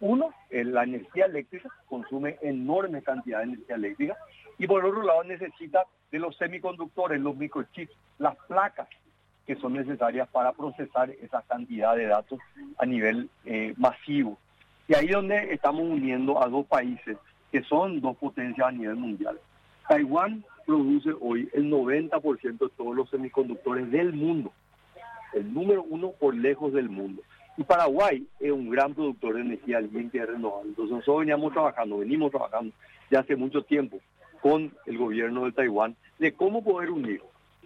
Uno, la energía eléctrica, consume enormes cantidades de energía eléctrica, y por otro lado necesita de los semiconductores, los microchips, las placas que son necesarias para procesar esa cantidad de datos a nivel masivo. Y ahí es donde estamos uniendo a dos países que son dos potencias a nivel mundial. Taiwán produce hoy el 90% de todos los semiconductores del mundo, el número uno por lejos del mundo. Y Paraguay es un gran productor de energía limpia y renovable. Entonces nosotros venimos trabajando ya hace mucho tiempo con el gobierno de Taiwán de cómo poder unir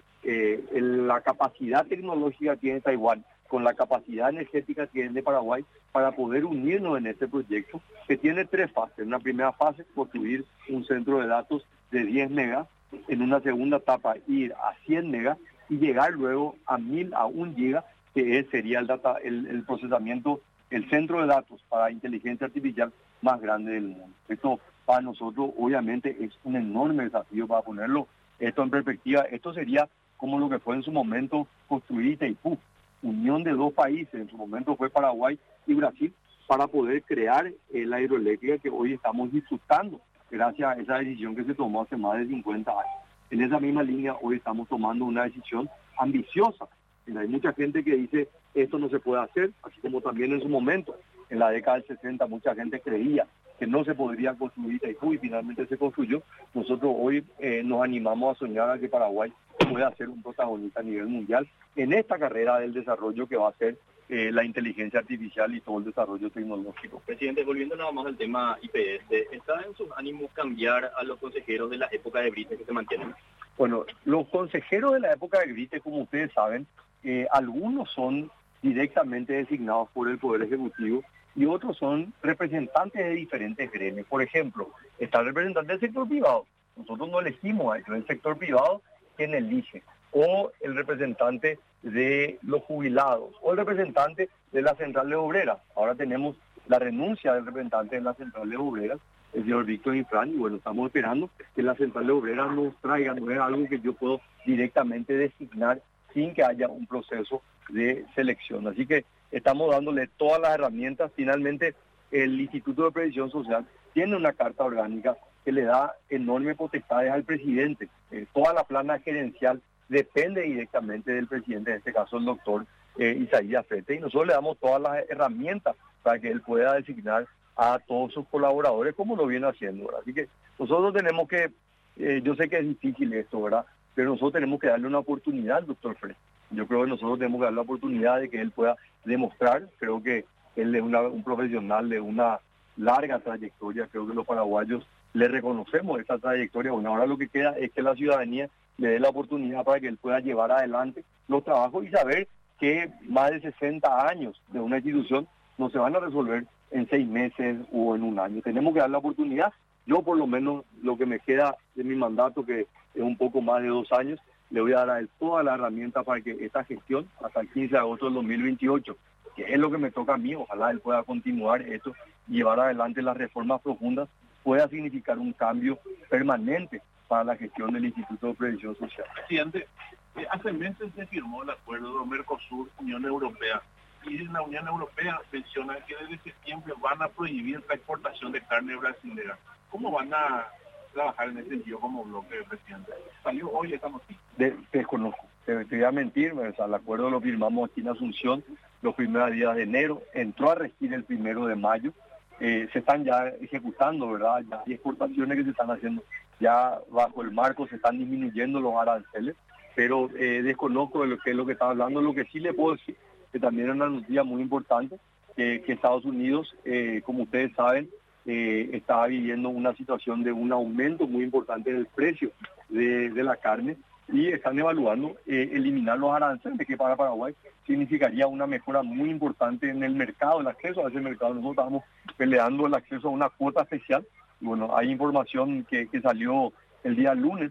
la capacidad tecnológica que tiene Taiwán con la capacidad energética que tiene Paraguay para poder unirnos en este proyecto que tiene tres fases. En una primera fase, construir un centro de datos de 10 megas, en una segunda etapa ir a 100 megas y llegar luego a 1000, a 1 giga, que sería el procesamiento, el centro de datos para inteligencia artificial más grande del mundo. Esto para nosotros obviamente es un enorme desafío para ponerlo esto en perspectiva. Esto sería como lo que fue en su momento construir Itaipú, unión de dos países, en su momento fue Paraguay y Brasil, para poder crear la hidroeléctrica que hoy estamos disfrutando gracias a esa decisión que se tomó hace más de 50 años. En esa misma línea hoy estamos tomando una decisión ambiciosa. Hay mucha gente que dice esto no se puede hacer, así como también en su momento, en la década del 60, mucha gente creía que no se podría construir Itaipú y finalmente se construyó. Nosotros hoy nos animamos a soñar a que Paraguay pueda ser un protagonista a nivel mundial en esta carrera del desarrollo que va a ser la inteligencia artificial y todo el desarrollo tecnológico. Presidente, volviendo nada más al tema IPS, ¿está en sus ánimos cambiar a los consejeros de la época de Brite que se mantienen? Bueno, los consejeros de la época de Brite, como ustedes saben, algunos son directamente designados por el Poder Ejecutivo y otros son representantes de diferentes gremios. Por ejemplo, está el representante del sector privado. Nosotros no elegimos a ellos, el sector privado quien elige, o el representante de los jubilados, o el representante de la central de obreras. Ahora tenemos la renuncia del representante de la central de obreras, el señor Víctor Infran, y bueno, estamos esperando que la central de obreras nos traiga, no es algo que yo puedo directamente designar sin que haya un proceso de selección. Así que estamos dándole todas las herramientas. Finalmente, el Instituto de Previsión Social tiene una carta orgánica que le da enormes potestades al presidente. Toda la plana gerencial depende directamente del presidente, en este caso el doctor Isaías Fete, y nosotros le damos todas las herramientas para que él pueda designar a todos sus colaboradores como lo viene haciendo, ¿verdad? Así que nosotros tenemos que, yo sé que es difícil esto, ¿verdad? Pero nosotros tenemos que darle una oportunidad al doctor Fred. Yo creo que nosotros tenemos que darle la oportunidad de que él pueda demostrar. Creo que él es un profesional de una larga trayectoria. Creo que los paraguayos le reconocemos esa trayectoria. Bueno, ahora lo que queda es que la ciudadanía le dé la oportunidad para que él pueda llevar adelante los trabajos y saber que más de 60 años de una institución no se van a resolver en 6 meses o en un año. Tenemos que dar la oportunidad. Yo por lo menos lo que me queda de mi mandato, que es un poco más de 2 años, le voy a dar a él toda la herramienta para que esta gestión, hasta el 15 de agosto del 2028, que es lo que me toca a mí, ojalá él pueda continuar esto, llevar adelante las reformas profundas, pueda significar un cambio permanente para la gestión del Instituto de Previsión Social. Presidente, hace meses se firmó el acuerdo Mercosur-Unión Europea, y la Unión Europea menciona que desde septiembre van a prohibir la exportación de carne brasileña. ¿Cómo van a trabajar en ese sentido como bloque, presidente? Salió hoy esta noticia. Desconozco, te voy a mentir, o sea, el acuerdo lo firmamos aquí en Asunción los primeros días de enero, entró a regir el 1 de mayo, se están ya ejecutando, ¿verdad? Ya hay exportaciones que se están haciendo, ya bajo el marco se están disminuyendo los aranceles, pero desconozco de lo que es lo que está hablando. Lo que sí le puedo decir, que también es una noticia muy importante, que Estados Unidos, como ustedes saben, está viviendo una situación de un aumento muy importante del precio de la carne y están evaluando eliminar los aranceles, que para Paraguay significaría una mejora muy importante en el mercado, el acceso a ese mercado. Nosotros estamos peleando el acceso a una cuota especial. Y bueno, hay información que salió el día lunes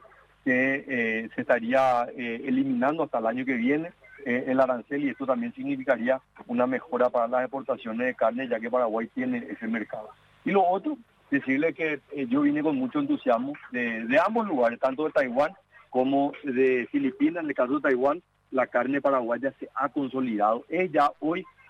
que se estaría eliminando hasta el año que viene el arancel, y esto también significaría una mejora para las exportaciones de carne, ya que Paraguay tiene ese mercado. Y lo otro, decirle que yo vine con mucho entusiasmo de ambos lugares, tanto de Taiwán como de Filipinas. En el caso de Taiwán, la carne paraguaya se ha consolidado. Es ya hoy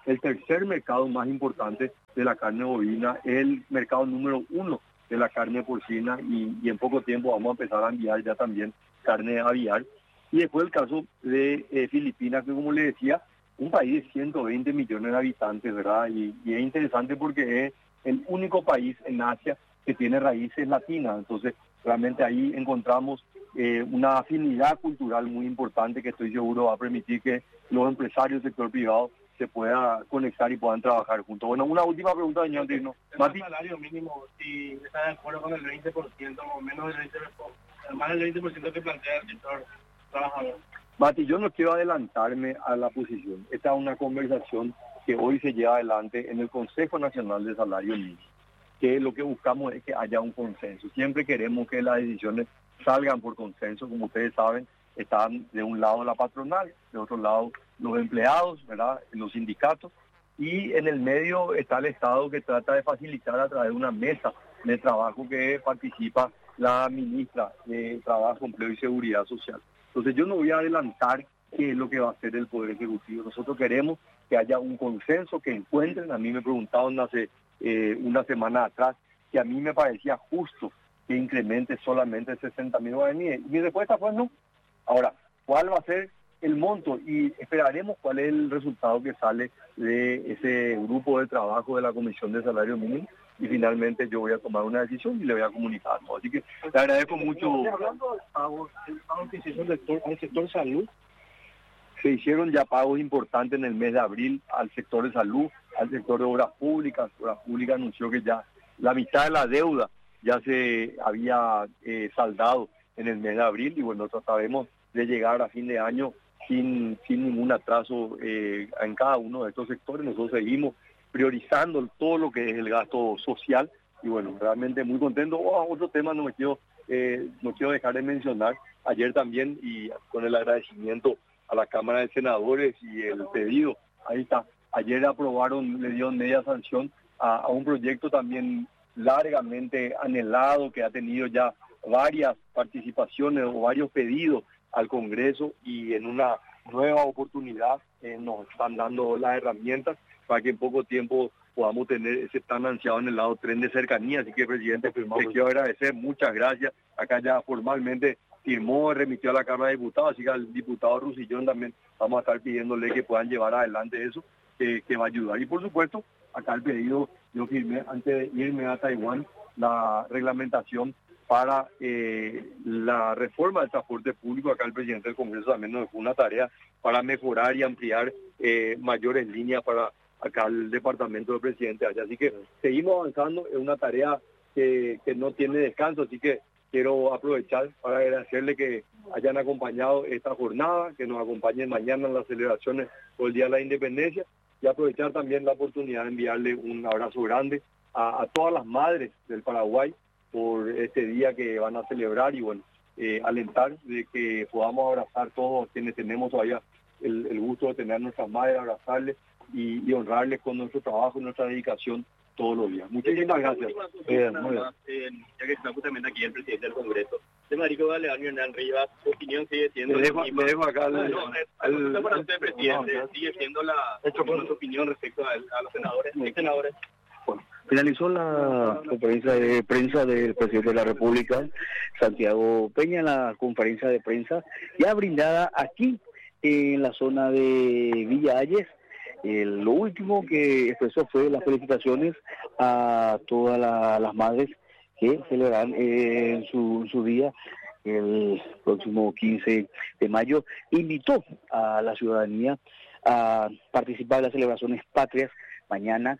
el tercer mercado más importante de la carne bovina, el mercado número 1 de la carne porcina y en poco tiempo vamos a empezar a enviar ya también carne aviar. Y después el caso de Filipinas, que como le decía, un país de 120 millones de habitantes, ¿verdad? Y es interesante porque es el único país en Asia que tiene raíces latinas. Entonces, realmente ahí encontramos una afinidad cultural muy importante que estoy seguro va a permitir que los empresarios del sector privado se puedan conectar y puedan trabajar juntos. Bueno, una última pregunta, señor Andrino. ¿El salario mínimo, si está de acuerdo con el 20% o menos del 20%, más del 20% que plantea el sector trabajador? Mati, yo no quiero adelantarme a la posición. Esta es una conversación que hoy se lleva adelante en el Consejo Nacional de Salario Mínimo, que lo que buscamos es que haya un consenso. Siempre queremos que las decisiones salgan por consenso. Como ustedes saben, están de un lado la patronal, de otro lado los empleados, ¿verdad?, los sindicatos, y en el medio está el Estado, que trata de facilitar a través de una mesa de trabajo que participa la ministra de Trabajo, Empleo y Seguridad Social. Entonces yo no voy a adelantar qué es lo que va a hacer el Poder Ejecutivo. Nosotros queremos que haya un consenso, que encuentren. A mí me preguntaron hace una semana atrás que a mí me parecía justo que incremente solamente 60.000 guaraníes. Y mi respuesta fue no. Ahora, ¿cuál va a ser el monto? Y esperaremos cuál es el resultado que sale de ese grupo de trabajo de la Comisión de Salario Mínimo. Y finalmente yo voy a tomar una decisión y le voy a comunicar, ¿no? Así que le agradezco mucho. Hablando de pagos, el pago que se hizo al sector salud, se hicieron ya pagos importantes en el mes de abril al sector de salud, al sector de obras públicas. Obras Públicas anunció que ya la mitad de la deuda ya se había saldado en el mes de abril, y bueno, nosotros sabemos de llegar a fin de año sin ningún atraso en cada uno de estos sectores. Nosotros seguimos priorizando todo lo que es el gasto social, y bueno, realmente muy contento. Otro tema no quiero dejar de mencionar, ayer también, y con el agradecimiento a la Cámara de Senadores y el pedido, ahí está, ayer aprobaron, le dieron media sanción a un proyecto también largamente anhelado, que ha tenido ya varias participaciones o varios pedidos al Congreso, y en una nueva oportunidad nos están dando las herramientas para que en poco tiempo podamos tener ese tan ansiado en el lado tren de cercanía. Así que, presidente, te quiero agradecer, muchas gracias. Acá ya formalmente firmó, remitió a la Cámara de Diputados, así que al diputado Rusillón también vamos a estar pidiéndole que puedan llevar adelante eso, que va a ayudar. Y por supuesto, acá el pedido, yo firmé antes de irme a Taiwán la reglamentación para la reforma del transporte público. Acá el presidente del Congreso también nos dejó una tarea para mejorar y ampliar mayores líneas para acá el departamento del presidente allá. Así que seguimos avanzando, es una tarea que no tiene descanso, así que quiero aprovechar para agradecerle que hayan acompañado esta jornada, que nos acompañen mañana en las celebraciones por el Día de la Independencia, y aprovechar también la oportunidad de enviarle un abrazo grande a todas las madres del Paraguay por este día que van a celebrar, y bueno, alentar de que podamos abrazar todos quienes tenemos todavía el gusto de tener a nuestras madres, abrazarles y honrarles con nuestro trabajo y nuestra dedicación todos los días. Muchísimas gracias. Muy bien. Ya que está justamente aquí el presidente del Congreso, de Marico Galeano Hernán Rivas, su opinión sigue siendo... Me dejo acá para usted, presidente, sigue siendo su opinión respecto a los senadores. Bueno, finalizó la conferencia de prensa del presidente de la República, Santiago Peña, la conferencia de prensa ya brindada aquí en la zona de Villa Hayes. Lo último que expresó fue las felicitaciones a todas las madres que celebrarán en su día el próximo 15 de mayo. Invitó a la ciudadanía a participar en las celebraciones patrias mañana,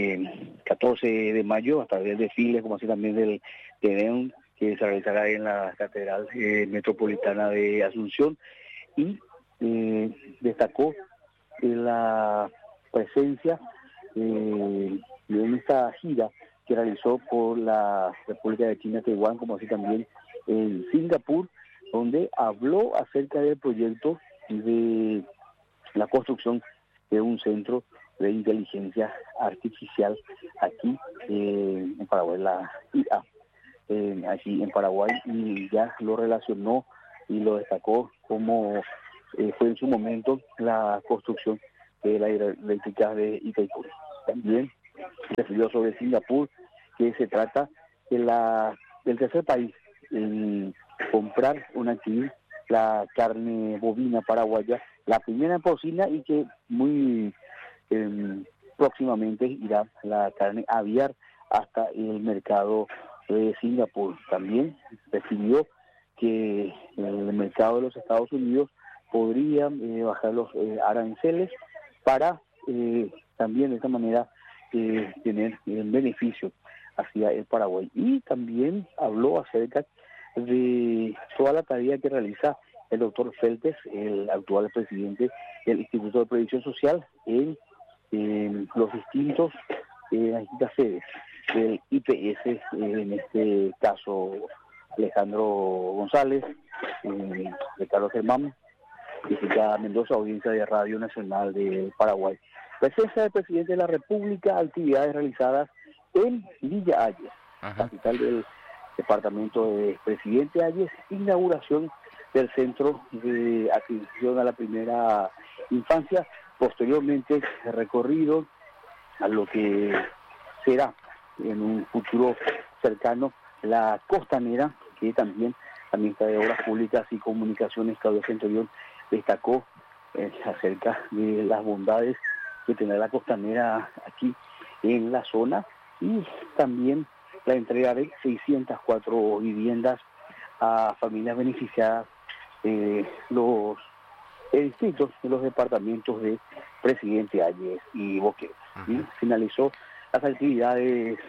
14 de mayo, a través del desfile, como así también del Tedeum, que se realizará en la Catedral Metropolitana de Asunción, y destacó la presencia de esta gira que realizó por la República de China, Taiwán, como así también en Singapur, donde habló acerca del proyecto de la construcción de un centro de inteligencia artificial aquí en Paraguay, la IA, aquí en Paraguay, y ya lo relacionó y lo destacó como fue en su momento la construcción las hidroeléctricas de Itaipú. También refirió sobre Singapur, que se trata del tercer país en comprar una actividad, la carne bovina paraguaya, la primera en porcina, y que muy próximamente irá la carne aviar hasta el mercado de Singapur. También refirió que el mercado de los Estados Unidos podría bajar los aranceles para también de esta manera tener un beneficio hacia el Paraguay. Y también habló acerca de toda la tarea que realiza el doctor Feltes, el actual presidente del Instituto de Previsión Social, en las distintas sedes del IPS, en este caso Alejandro González, Ricardo Germán, Jessica Mendoza, audiencia de Radio Nacional de Paraguay. Presencia del presidente de la República, actividades realizadas en Villa Ayes, capital del departamento de Presidente Ayes, inauguración del Centro de Atención a la Primera Infancia, posteriormente recorrido a lo que será en un futuro cercano la costanera, que también la ministra de Obras Públicas y Comunicaciones, Claudia Centurión, destacó acerca de las bondades que tendrá la costanera aquí en la zona, y también la entrega de 604 viviendas a familias beneficiadas de los distritos de los departamentos de Presidente Ayes y Boquete. Y finalizó las actividades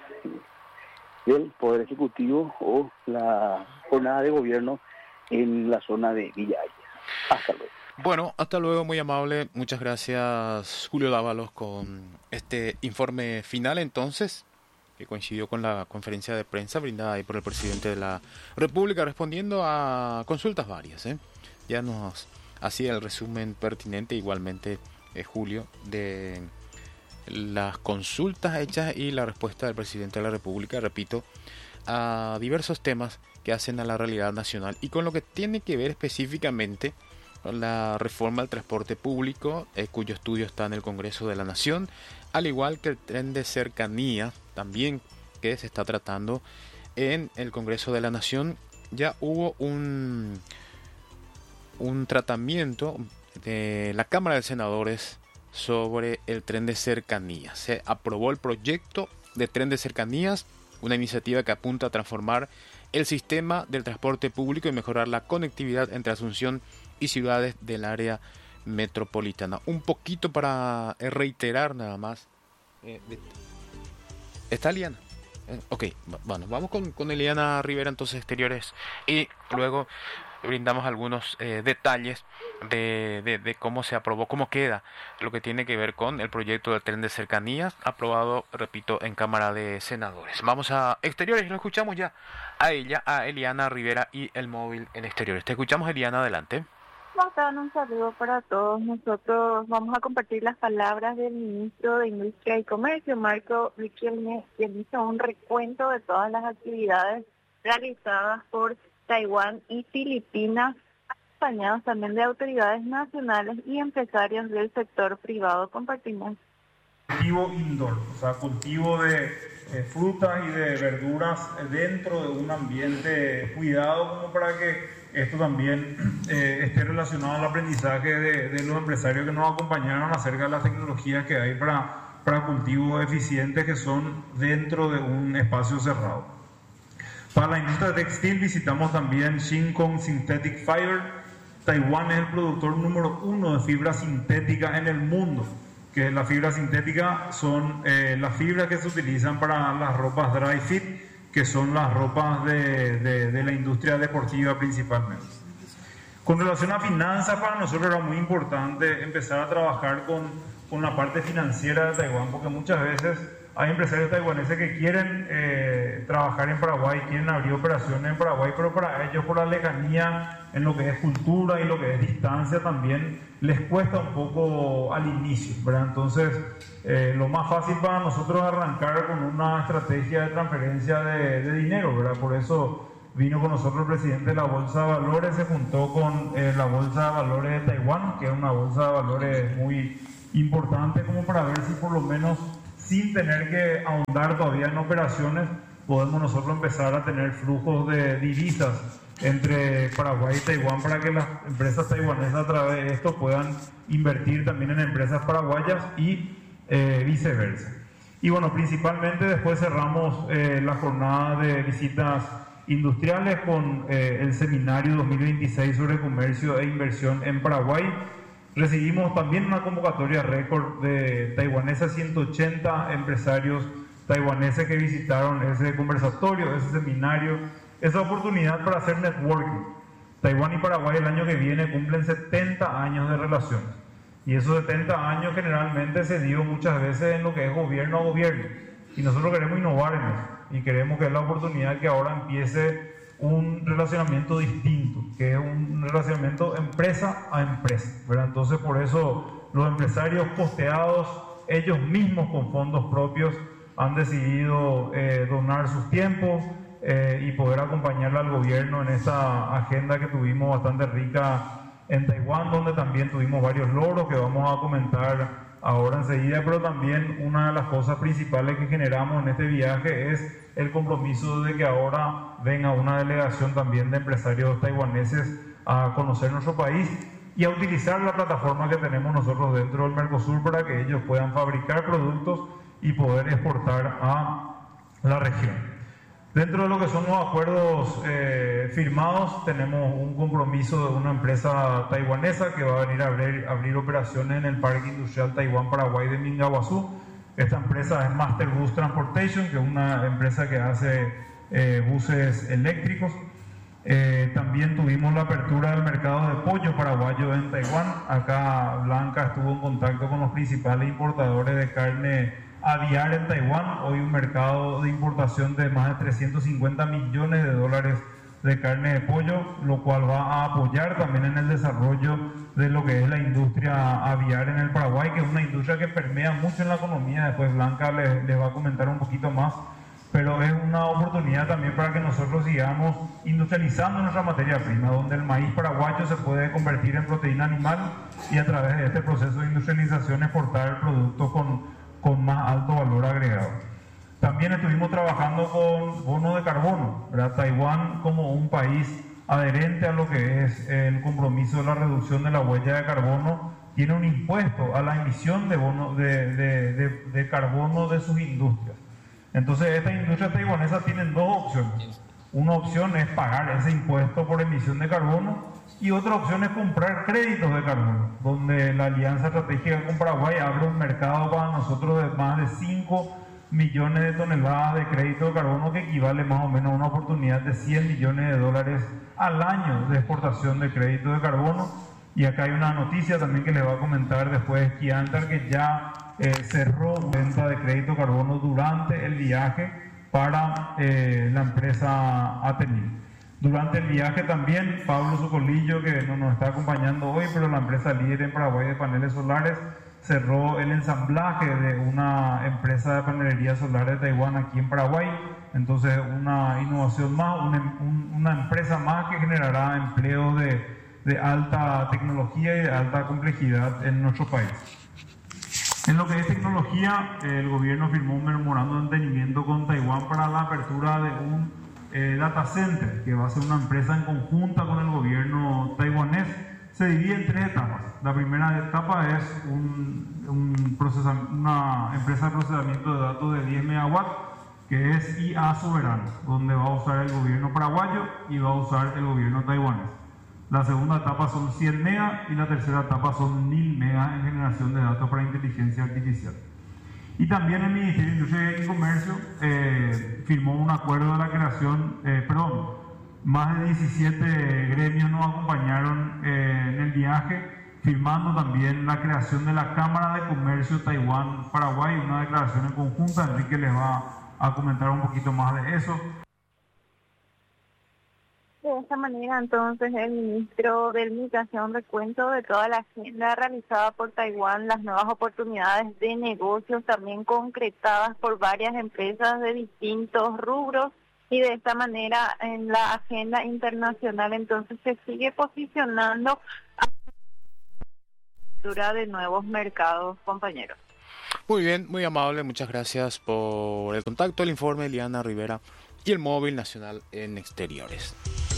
del Poder Ejecutivo o la jornada de gobierno en la zona de Villa Ayes. Hasta luego. Bueno, hasta luego, muy amable. Muchas gracias, Julio Dávalos, con este informe final, entonces, que coincidió con la conferencia de prensa brindada ahí por el presidente de la República, respondiendo a consultas varias. Ya nos hacía el resumen pertinente, igualmente, Julio, de las consultas hechas y la respuesta del presidente de la República, repito, a diversos temas que hacen a la realidad nacional y con lo que tiene que ver específicamente con la reforma del transporte público, cuyo estudio está en el Congreso de la Nación, al igual que el tren de cercanía, también que se está tratando en el Congreso de la Nación. Ya hubo un tratamiento de la Cámara de Senadores sobre el tren de cercanías. Se aprobó el proyecto de tren de cercanías, una iniciativa que apunta a transformar el sistema del transporte público y mejorar la conectividad entre Asunción y ciudades del área metropolitana. Un poquito para reiterar nada más. ¿Está Eliana? Ok, bueno, vamos con Eliana Rivera, entonces Exteriores, y luego brindamos algunos detalles de cómo se aprobó, cómo queda lo que tiene que ver con el proyecto del tren de cercanías, aprobado, repito, en Cámara de Senadores. Vamos a Exteriores y lo escuchamos ya a ella, a Eliana Rivera y el móvil en Exteriores. Te escuchamos, Eliana, adelante. Un saludo para todos. Nosotros vamos a compartir las palabras del ministro de Industria y Comercio, Marco Riquelme, quien hizo un recuento de todas las actividades realizadas por Taiwán y Filipinas, acompañados también de autoridades nacionales y empresarios del sector privado. Compartimos. Cultivo indoor, o sea, cultivo de frutas y de verduras dentro de un ambiente cuidado, como para que esto también esté relacionado al aprendizaje de los empresarios que nos acompañaron acerca de las tecnologías que hay para cultivos eficientes que son dentro de un espacio cerrado. Para la industria textil visitamos también Shinkong Synthetic Fiber. Taiwán es el productor número 1 de fibra sintética en el mundo, que la fibra sintética son las fibras que se utilizan para las ropas dry fit, que son las ropas de la industria deportiva principalmente. Con relación a finanzas, para nosotros era muy importante empezar a trabajar con la parte financiera de Taiwán, porque muchas veces hay empresarios taiwaneses que quieren trabajar en Paraguay, quieren abrir operaciones en Paraguay, pero para ellos, por la lejanía en lo que es cultura y lo que es distancia, también les cuesta un poco al inicio, ¿verdad? Entonces, lo más fácil para nosotros es arrancar con una estrategia de transferencia de dinero, ¿verdad? Por eso vino con nosotros el presidente de la Bolsa de Valores, se juntó con la Bolsa de Valores de Taiwán, que es una bolsa de valores muy importante como para ver si por lo menos, sin tener que ahondar todavía en operaciones, podemos nosotros empezar a tener flujos de divisas entre Paraguay y Taiwán para que las empresas taiwanesas a través de esto puedan invertir también en empresas paraguayas y viceversa. Y bueno, principalmente después cerramos la jornada de visitas industriales con el seminario 2026 sobre comercio e inversión en Paraguay. Recibimos también una convocatoria récord de taiwaneses, 180 empresarios taiwaneses que visitaron ese conversatorio, ese seminario, esa oportunidad para hacer networking. Taiwán y Paraguay el año que viene cumplen 70 años de relaciones. Y esos 70 años generalmente se dio muchas veces en lo que es gobierno a gobierno. Y nosotros queremos innovar en eso. Y queremos que es la oportunidad que ahora empiece un relacionamiento distinto, que es un relacionamiento empresa a empresa, ¿verdad? Entonces por eso los empresarios costeados, ellos mismos con fondos propios, han decidido donar sus tiempos y poder acompañarle al gobierno en esta agenda que tuvimos bastante rica en Taiwán, donde también tuvimos varios logros que vamos a comentar ahora enseguida, pero también una de las cosas principales que generamos en este viaje es el compromiso de que ahora venga una delegación también de empresarios taiwaneses a conocer nuestro país y a utilizar la plataforma que tenemos nosotros dentro del Mercosur para que ellos puedan fabricar productos y poder exportar a la región. Dentro de lo que son los acuerdos firmados, tenemos un compromiso de una empresa taiwanesa que va a venir a abrir operaciones en el Parque Industrial Taiwán-Paraguay de Mingaguazú. Esta empresa es Master Bus Transportation, que es una empresa que hace buses eléctricos. También tuvimos la apertura del mercado de pollo paraguayo en Taiwán. Acá Blanca estuvo en contacto con los principales importadores de carne aviar en Taiwán. Hoy un mercado de importación de más de 350 millones de dólares de carne de pollo, lo cual va a apoyar también en el desarrollo de lo que es la industria aviar en el Paraguay, que es una industria que permea mucho en la economía. Después Blanca les va a comentar un poquito más, pero es una oportunidad también para que nosotros sigamos industrializando nuestra materia prima, donde el maíz paraguayo se puede convertir en proteína animal y a través de este proceso de industrialización exportar productos con más alto valor agregado. También estuvimos trabajando con bonos de carbono, ¿verdad? Taiwán, como un país adherente a lo que es el compromiso de la reducción de la huella de carbono, tiene un impuesto a la emisión de carbono de sus industrias. Entonces, estas industrias taiwanesas tienen dos opciones. Una opción es pagar ese impuesto por emisión de carbono y otra opción es comprar créditos de carbono, donde la Alianza Estratégica con Paraguay abre un mercado para nosotros de más de 5 millones de toneladas de crédito de carbono, que equivale más o menos a una oportunidad de 100 millones de dólares al año de exportación de crédito de carbono. Y acá hay una noticia también que les va a comentar después Kiantar, que ya cerró venta de crédito de carbono durante el viaje para la empresa Atenil. Durante el viaje también Pablo Socolillo, que no nos está acompañando hoy, pero la empresa líder en Paraguay de paneles solares, cerró el ensamblaje de una empresa de panelería solar de Taiwán aquí en Paraguay. Entonces una innovación más, una empresa más que generará empleo de alta tecnología y de alta complejidad en nuestro país. En lo que es tecnología, el gobierno firmó un memorando de entendimiento con Taiwán para la apertura de un data center, que va a ser una empresa en conjunta con el gobierno taiwanés. Se divide en 3 etapas. La primera etapa es una empresa de procesamiento de datos de 10 megawatts, que es IA Soberano, donde va a usar el gobierno paraguayo y va a usar el gobierno taiwanés. La segunda etapa son 100 megas y la tercera etapa son 1000 megas en generación de datos para inteligencia artificial. Y también el Ministerio de Industria y Comercio firmó un acuerdo de la creación, más de 17 gremios nos acompañaron en el viaje, firmando también la creación de la Cámara de Comercio Taiwán-Paraguay, una declaración en conjunta. Enrique les va a comentar un poquito más de eso. De esta manera, entonces, el ministro de Migración recuento de toda la agenda realizada por Taiwán, las nuevas oportunidades de negocios también concretadas por varias empresas de distintos rubros, y de esta manera en la agenda internacional entonces se sigue posicionando apertura de nuevos mercados, compañeros. Muy bien, muy amable, muchas gracias por el contacto, el informe, Eliana Rivera, y el móvil nacional en exteriores.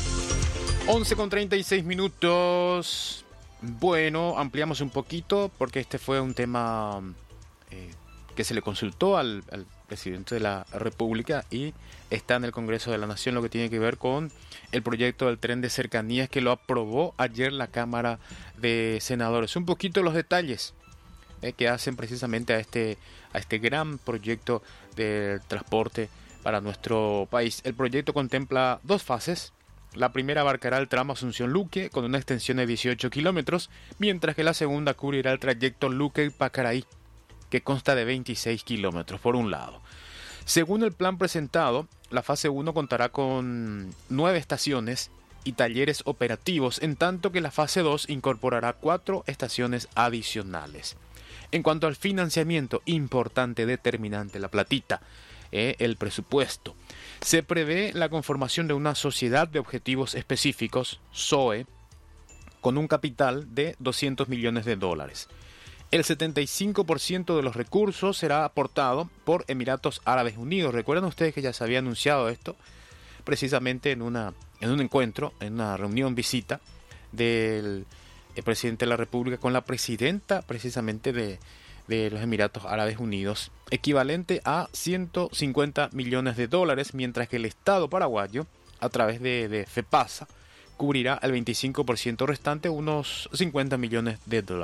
11:36. Bueno, ampliamos un poquito porque este fue un tema que se le consultó al presidente de la República y está en el Congreso de la Nación, lo que tiene que ver con el proyecto del tren de cercanías que lo aprobó ayer la Cámara de Senadores. Un poquito los detalles que hacen precisamente a este gran proyecto de transporte para nuestro país. El proyecto contempla 2 fases. La primera abarcará el tramo Asunción-Luque con una extensión de 18 kilómetros, mientras que la segunda cubrirá el trayecto Luque-Pacaraí, que consta de 26 kilómetros por un lado. Según el plan presentado, la fase 1 contará con 9 estaciones y talleres operativos, en tanto que la fase 2 incorporará 4 estaciones adicionales. En cuanto al financiamiento, importante, determinante, la platita, el presupuesto. Se prevé la conformación de una sociedad de objetivos específicos, SOE, con un capital de $200 millones. El 75% de los recursos será aportado por Emiratos Árabes Unidos. Recuerdan ustedes que ya se había anunciado esto precisamente en un encuentro, en una reunión, visita del presidente de la República con la presidenta precisamente de los Emiratos Árabes Unidos, equivalente a $150 millones, mientras que el Estado paraguayo, a través de FEPASA, cubrirá el 25% restante, unos $50 millones.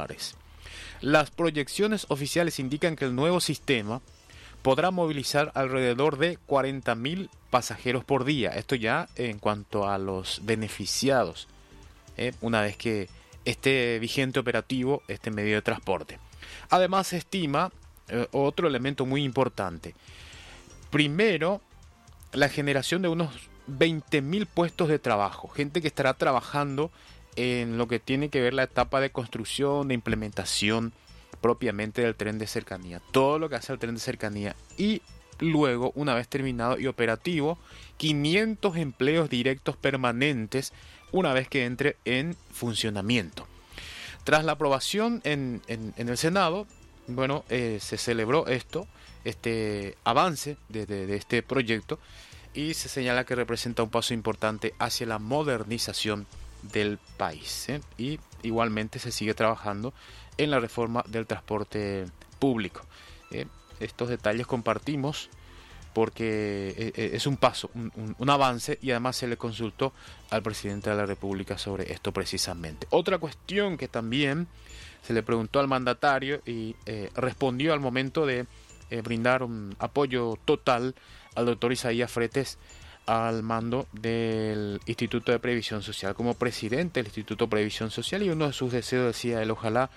Las proyecciones oficiales indican que el nuevo sistema podrá movilizar alrededor de 40.000 pasajeros por día. Esto ya en cuanto a los beneficiados, una vez que esté vigente operativo este medio de transporte. Además, se estima otro elemento muy importante. Primero, la generación de unos 20.000 puestos de trabajo. Gente que estará trabajando en lo que tiene que ver la etapa de construcción, de implementación propiamente del tren de cercanía. Todo lo que hace el tren de cercanía. Y luego, una vez terminado y operativo, 500 empleos directos permanentes una vez que entre en funcionamiento. Tras la aprobación en el Senado, bueno, se celebró este avance de este proyecto, y se señala que representa un paso importante hacia la modernización del país. Y igualmente se sigue trabajando en la reforma del transporte público. Estos detalles compartimos porque es un paso, un avance, y además se le consultó al presidente de la República sobre esto precisamente. Otra cuestión que también se le preguntó al mandatario y respondió al momento de brindar un apoyo total al doctor Isaías Fretes al mando del Instituto de Previsión Social, como presidente del Instituto de Previsión Social, y uno de sus deseos, decía él, ojalá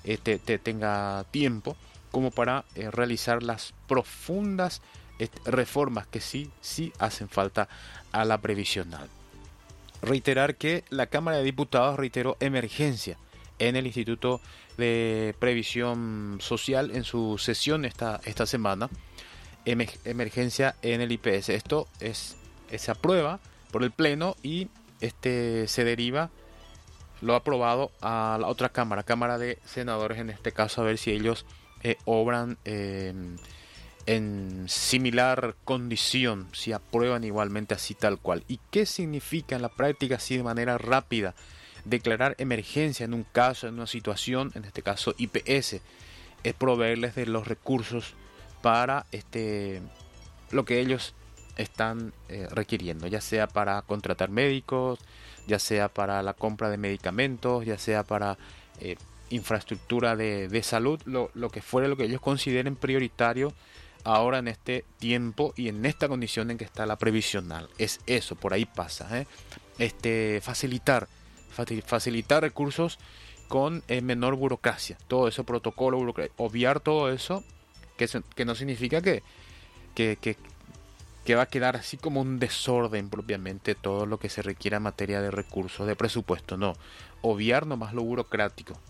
tenga tiempo como para realizar las profundas reformas que sí hacen falta a la previsional. Reiterar que la Cámara de Diputados reiteró emergencia en el Instituto de Previsión Social en su sesión esta semana. Emergencia en el IPS. Esto se aprueba por el Pleno y se deriva lo aprobado a la otra Cámara de Senadores, en este caso, a ver si ellos obran en similar condición, si aprueban igualmente así tal cual. ¿Y qué significa en la práctica, así de manera rápida, declarar emergencia en un caso, en una situación, en este caso IPS? Es proveerles de los recursos para lo que ellos están requiriendo, ya sea para contratar médicos, ya sea para la compra de medicamentos, ya sea para infraestructura de salud, lo que fuere, lo que ellos consideren prioritario ahora en este tiempo y en esta condición en que está la previsional. Es eso, por ahí pasa, facilitar recursos con menor burocracia, todo eso, protocolo, obviar todo eso, que no significa que va a quedar así como un desorden propiamente todo lo que se requiera en materia de recursos, de presupuesto. No, obviar nomás lo burocrático.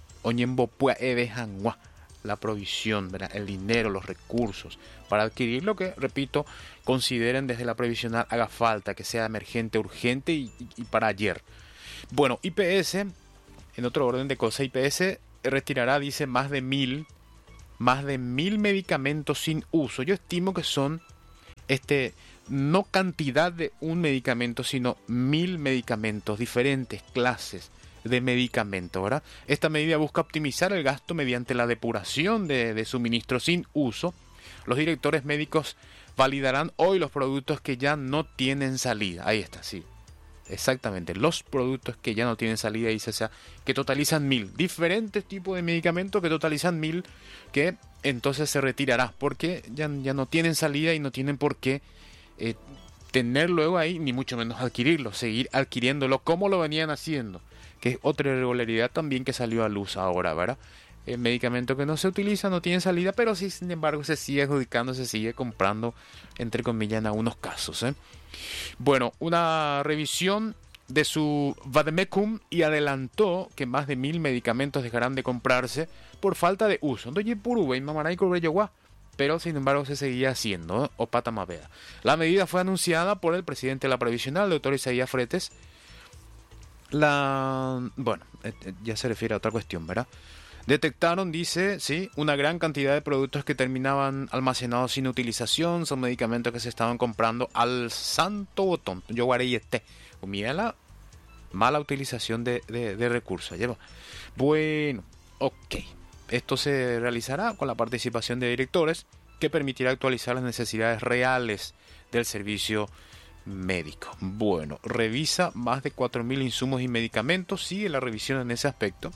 La provisión, ¿verdad? El dinero, los recursos para adquirir lo que, repito, consideren desde la previsional haga falta, que sea emergente, urgente y para ayer. Bueno, IPS, en otro orden de cosas, IPS retirará, dice, más de 1000 medicamentos sin uso. Yo estimo que son no cantidad de un medicamento, sino 1000 medicamentos, diferentes clases de medicamentos, ¿verdad? Esta medida busca optimizar el gasto mediante la depuración de suministros sin uso. Los directores médicos validarán hoy los productos que ya no tienen salida. Ahí está, sí. Exactamente, los productos que ya no tienen salida, dice, o sea, que totalizan 1000. Diferentes tipos de medicamentos que totalizan 1000, que entonces se retirará, porque ya no tienen salida y no tienen por qué tener luego ahí, ni mucho menos adquirirlo, seguir adquiriéndolo como lo venían haciendo, que es otra irregularidad también que salió a luz ahora, ¿verdad? El medicamento que no se utiliza, no tiene salida, pero sí, sin embargo, se sigue adjudicando, se sigue comprando, entre comillas, en algunos casos, ¿eh? Bueno, una revisión de su vademecum y adelantó que más de 1000 medicamentos dejarán de comprarse por falta de uso. Pero sin embargo se seguía haciendo, ¿eh? O pata maveda. La medida fue anunciada por el presidente de la Previsional, el doctor Isaías Fretes. Bueno, ya se refiere a otra cuestión, ¿verdad? Detectaron, dice, sí, una gran cantidad de productos que terminaban almacenados sin utilización. Son medicamentos que se estaban comprando al santo botón. Yo guaré mira la mala utilización de recursos. Bueno, ok. Esto se realizará con la participación de directores, que permitirá actualizar las necesidades reales del servicio médico. Bueno, revisa más de 4000 insumos y medicamentos. Sigue la revisión en ese aspecto.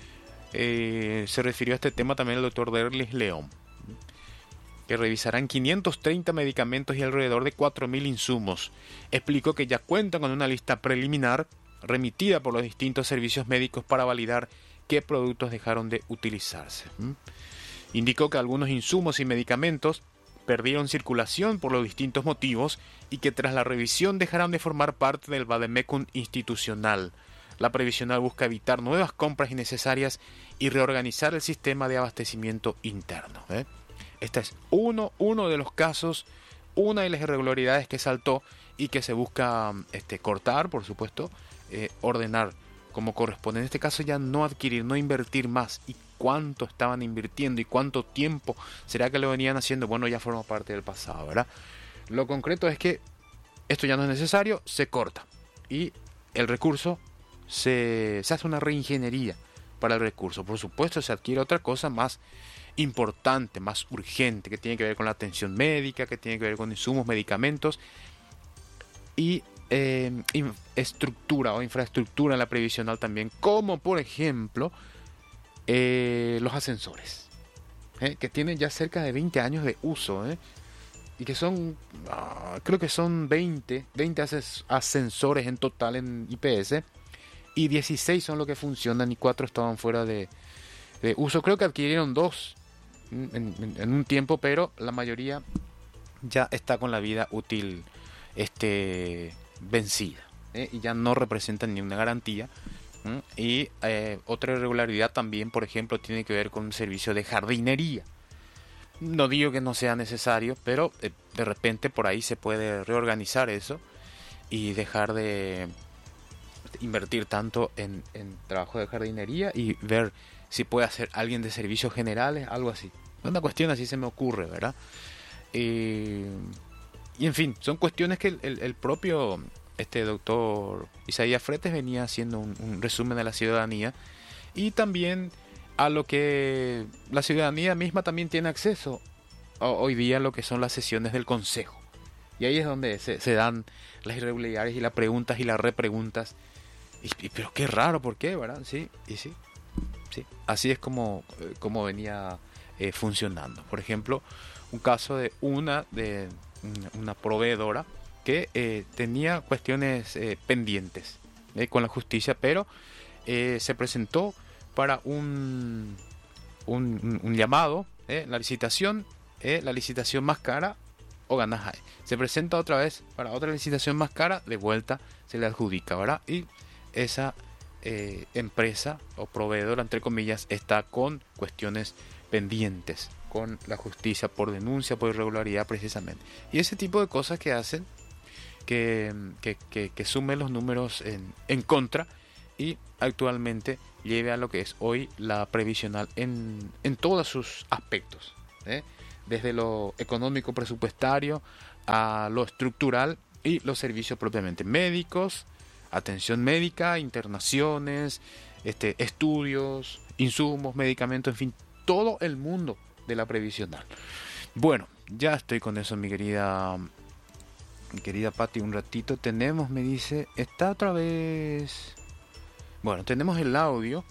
Se refirió a este tema también el doctor Derlis León, que revisarán 530 medicamentos y alrededor de 4000 insumos. Explicó que ya cuentan con una lista preliminar remitida por los distintos servicios médicos para validar qué productos dejaron de utilizarse. Indicó que algunos insumos y medicamentos perdieron circulación por los distintos motivos y que tras la revisión dejarán de formar parte del vademecum institucional. La previsional busca evitar nuevas compras innecesarias y reorganizar el sistema de abastecimiento interno. Este es uno de los casos, una de las irregularidades que saltó y que se busca cortar, por supuesto, ordenar como corresponde. En este caso ya no adquirir, no invertir más. ¿Y cuánto estaban invirtiendo y cuánto tiempo será que lo venían haciendo? Bueno, ya forma parte del pasado, ¿verdad? Lo concreto es que esto ya no es necesario, se corta y el recurso se hace una reingeniería para el recurso. Por supuesto, se adquiere otra cosa más importante, más urgente, que tiene que ver con la atención médica, que tiene que ver con insumos, medicamentos y estructura o infraestructura en la previsional también, como por ejemplo los ascensores, que tienen ya cerca de 20 años de uso, y que son, creo que son 20 ascensores en total en IPS, y 16 son los que funcionan y 4 estaban fuera de uso. Creo que adquirieron 2 en un tiempo, pero la mayoría ya está con la vida útil vencida, y ya no representan ni una garantía. Y otra irregularidad también, por ejemplo, tiene que ver con un servicio de jardinería. No digo que no sea necesario, pero de repente por ahí se puede reorganizar eso y dejar de invertir tanto en trabajo de jardinería y ver si puede hacer alguien de servicios generales, algo así. Una cuestión así se me ocurre, ¿verdad? Y en fin, son cuestiones que el propio doctor Isaías Fretes venía haciendo un resumen de la ciudadanía, y también a lo que la ciudadanía misma también tiene acceso hoy día, lo que son las sesiones del Consejo. Y ahí es donde se dan las irregularidades y las preguntas y las repreguntas. Pero qué raro, ¿por qué? ¿Verdad? Sí, y sí. Así es como venía funcionando. Por ejemplo, un caso de una proveedora que tenía cuestiones pendientes con la justicia, pero se presentó para un llamado, la licitación más cara o ganas. Se presenta otra vez para otra licitación más cara, de vuelta se le adjudica, ¿verdad? Y esa empresa o proveedora, entre comillas, está con cuestiones pendientes con la justicia por denuncia, por irregularidad precisamente. Y ese tipo de cosas que hacen que sumen los números en contra y actualmente lleve a lo que es hoy la previsional en todos sus aspectos, desde lo económico presupuestario a lo estructural y los servicios propiamente médicos, atención médica, internaciones, estudios, insumos, medicamentos, en fin, todo el mundo de la previsional. Bueno, ya estoy con eso, mi querida Pati, un ratito tenemos, me dice, está otra vez. Bueno, tenemos el audio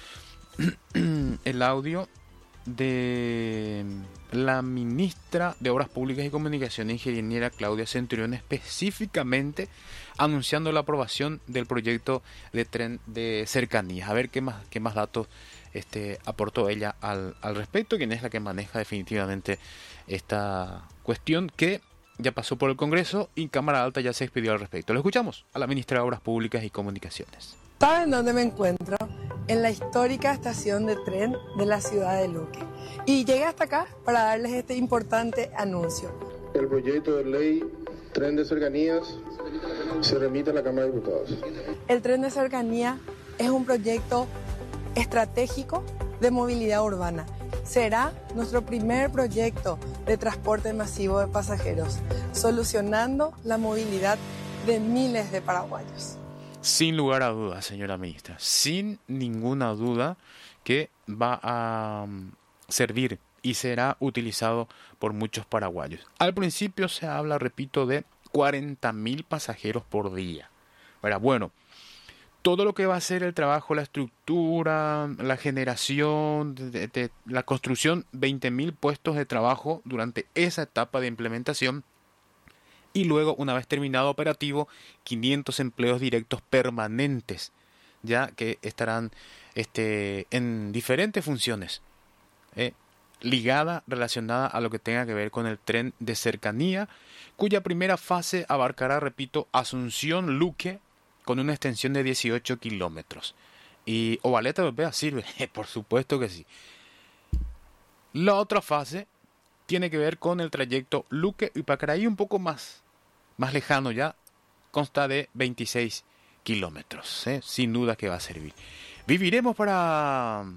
de la ministra de Obras Públicas y Comunicaciones, ingeniera Claudia Centurión, específicamente anunciando la aprobación del proyecto de tren de cercanías. A ver qué más datos aportó ella al respecto, quien es la que maneja definitivamente esta cuestión que ya pasó por el Congreso y Cámara Alta ya se expidió al respecto. Lo escuchamos a la ministra de Obras Públicas y Comunicaciones. ¿Saben dónde me encuentro? En la histórica estación de tren de la ciudad de Luque. Y llegué hasta acá para darles este importante anuncio. El proyecto de ley Tren de Cercanías se remite a la Cámara de Diputados. El Tren de Cercanía es un proyecto estratégico de movilidad urbana. Será nuestro primer proyecto de transporte masivo de pasajeros, solucionando la movilidad de miles de paraguayos. Sin lugar a dudas, señora ministra, sin ninguna duda que va a servir y será utilizado por muchos paraguayos. Al principio se habla, repito, de 40.000 pasajeros por día. Bueno, todo lo que va a ser el trabajo, la estructura, la generación, de la construcción, 20.000 puestos de trabajo durante esa etapa de implementación. Y luego, una vez terminado operativo, 500 empleos directos permanentes, ya que estarán en diferentes funciones, relacionada a lo que tenga que ver con el tren de cercanía, cuya primera fase abarcará, repito, Asunción-Luque, con una extensión de 18 kilómetros. ¿Y Ovaleta Europea sirve? Por supuesto que sí. La otra fase tiene que ver con el trayecto Luque-Ipacaraí, un poco más lejano ya, consta de 26 kilómetros. Sin duda que va a servir. ¿Viviremos para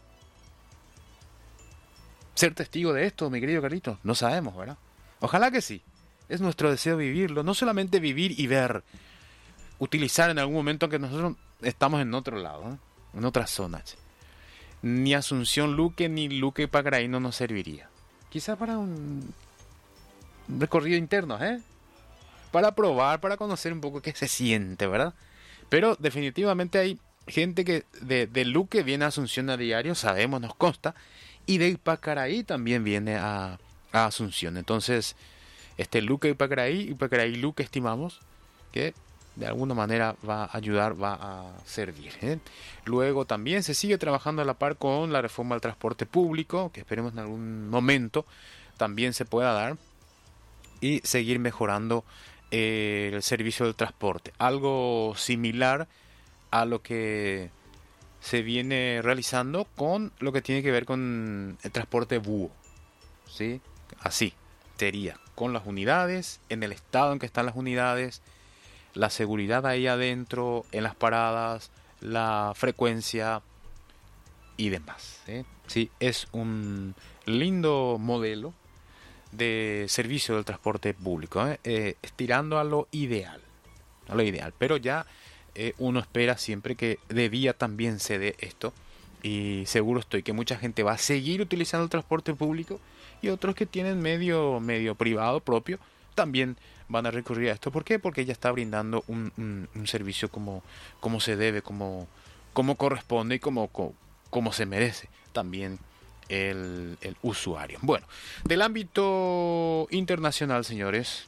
ser testigo de esto, mi querido Carlito? No sabemos, ¿verdad? Ojalá que sí. Es nuestro deseo vivirlo. No solamente vivir y ver, utilizar en algún momento, aunque nosotros estamos en otro lado, en otra zona. Ni Asunción Luque ni Luque Ipacaraí no nos serviría. Quizás para un recorrido interno, para probar, para conocer un poco qué se siente, ¿verdad? Pero definitivamente hay gente que de Luque viene a Asunción a diario, sabemos, nos consta, y de Ipacaraí también viene a Asunción. Entonces, Luque Ipacaraí Luque, estimamos que de alguna manera va a ayudar, va a servir. Luego también se sigue trabajando a la par con la reforma del transporte público, que esperemos en algún momento también se pueda dar, y seguir mejorando el servicio del transporte. Algo similar a lo que se viene realizando con lo que tiene que ver con el transporte búho. ¿Sí? Así sería, con las unidades, en el estado en que están las unidades, la seguridad ahí adentro, en las paradas, la frecuencia y demás. Sí, es un lindo modelo de servicio del transporte público, estirando a lo ideal, pero ya uno espera siempre que de vía también se dé esto, y seguro estoy que mucha gente va a seguir utilizando el transporte público, y otros que tienen medio privado propio también van a recurrir a esto. ¿Por qué? Porque ya está brindando un servicio como se debe, como corresponde y como se merece también el usuario. Bueno, del ámbito internacional, señores,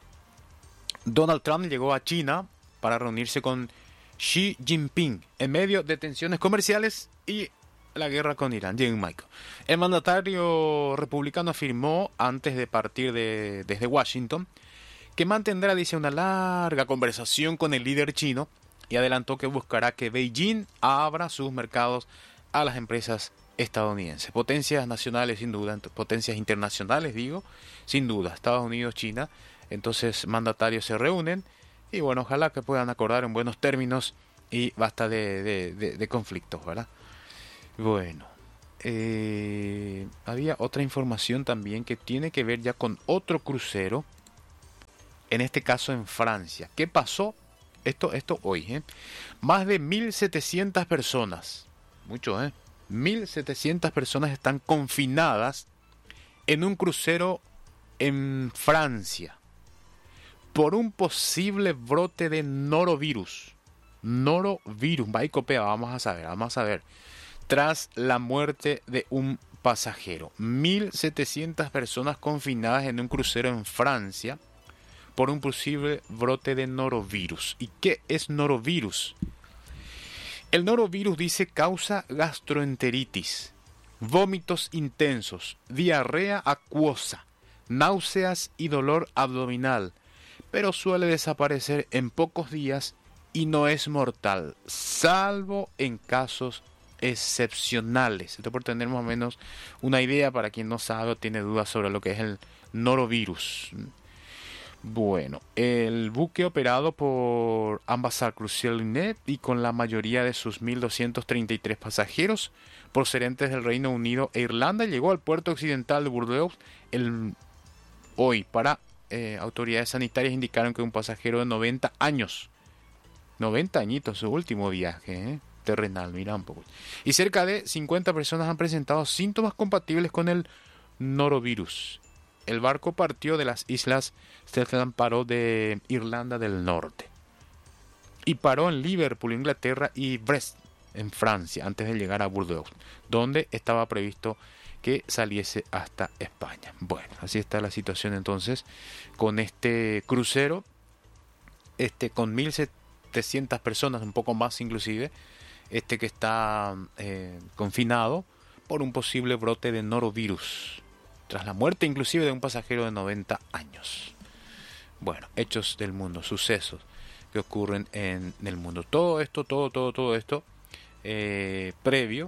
Donald Trump llegó a China para reunirse con Xi Jinping en medio de tensiones comerciales y la guerra con Irán. Michael. El mandatario republicano afirmó antes de partir desde Washington que mantendrá, dice, una larga conversación con el líder chino, y adelantó que buscará que Beijing abra sus mercados a las empresas estadounidenses. Potencias nacionales, sin duda, potencias internacionales, digo, sin duda, Estados Unidos, China. Entonces, mandatarios se reúnen y bueno, ojalá que puedan acordar en buenos términos y basta de conflictos, ¿verdad? Bueno, había otra información también que tiene que ver ya con otro crucero, en este caso en Francia. ¿Qué pasó? Esto hoy, más de 1.700 personas, mucho, 1.700 personas están confinadas en un crucero en Francia por un posible brote de norovirus. Norovirus, va y copia, vamos a ver. Tras la muerte de un pasajero. 1.700 personas confinadas en un crucero en Francia por un posible brote de norovirus. ¿Y qué es norovirus? El norovirus dice causa gastroenteritis, vómitos intensos, diarrea acuosa, náuseas y dolor abdominal, pero suele desaparecer en pocos días y no es mortal, salvo en casos excepcionales. Esto por tener más o menos una idea para quien no sabe o tiene dudas sobre lo que es el norovirus. Bueno, el buque operado por Ambassade Crucial Net y con la mayoría de sus 1.233 pasajeros procedentes del Reino Unido e Irlanda llegó al puerto occidental de Burdeos hoy. Autoridades sanitarias indicaron que un pasajero de 90 años, 90 añitos, su último viaje terrenal, mira un poco, y cerca de 50 personas han presentado síntomas compatibles con el norovirus. El barco partió de las islas Shetland, paró de Irlanda del Norte y paró en Liverpool, Inglaterra, y Brest, en Francia, antes de llegar a Burdeos, donde estaba previsto que saliese hasta España. Bueno, así está la situación entonces con este crucero, con 1.700 personas, un poco más inclusive, que está confinado por un posible brote de norovirus, tras la muerte inclusive de un pasajero de 90 años. Bueno, hechos del mundo, sucesos que ocurren en el mundo. Todo esto previo,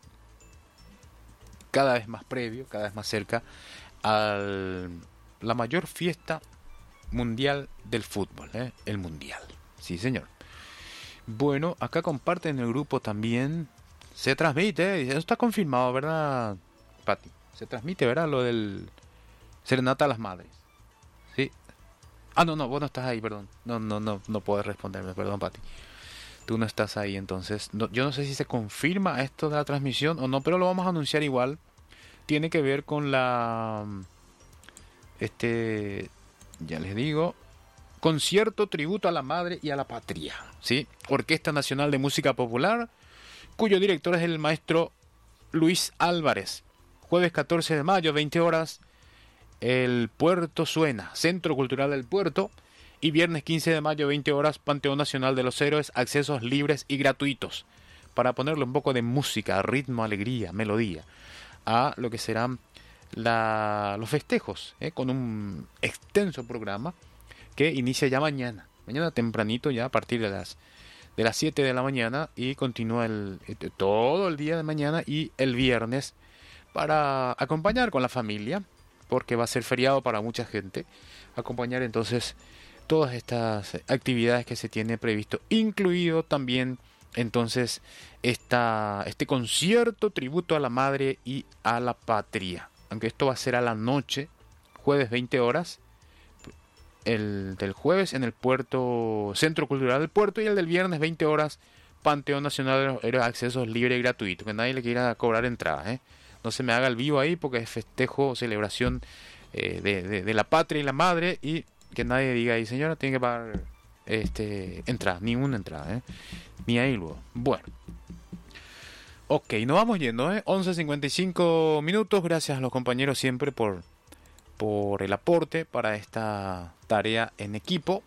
cada vez más cerca a la mayor fiesta mundial del fútbol, el Mundial. Sí, señor. Bueno, acá comparten el grupo también. Se transmite, eso está confirmado, ¿verdad, Pati? Se transmite, ¿verdad? Lo del Serenata a las Madres. ¿Sí? Ah, no, vos no estás ahí, perdón. No puedes responderme, perdón, Pati. Tú no estás ahí, entonces. Yo no sé si se confirma esto de la transmisión o no, pero lo vamos a anunciar igual. Tiene que ver con la... ya les digo... concierto tributo a la madre y a la patria, ¿sí? Orquesta Nacional de Música Popular, cuyo director es el maestro Luis Álvarez. Jueves 14 de mayo, 20 horas, el Puerto Suena, Centro Cultural del Puerto. Y viernes 15 de mayo, 20 horas, Panteón Nacional de los Héroes, accesos libres y gratuitos. Para ponerle un poco de música, ritmo, alegría, melodía a lo que serán los festejos, con un extenso programa que inicia ya mañana tempranito, ya a partir de las 7 de la mañana, y continúa todo el día de mañana y el viernes para acompañar con la familia, porque va a ser feriado para mucha gente, acompañar entonces todas estas actividades que se tiene previsto, incluido también entonces este concierto tributo a la madre y a la patria, aunque esto va a ser a la noche, jueves 20 horas, el del jueves en el Puerto, Centro Cultural del Puerto, y el del viernes 20 horas, Panteón Nacional de los Héroes, accesos libres y gratuitos, que nadie le quiera cobrar entrada, No se me haga el vivo ahí, porque es festejo, celebración de la patria y la madre, y que nadie diga ahí, señora, tiene que pagar entrada, ni una entrada, ni ahí luego. Bueno, ok, nos vamos yendo, 11:55 minutos. Gracias a los compañeros siempre por el aporte para esta tarea en equipo,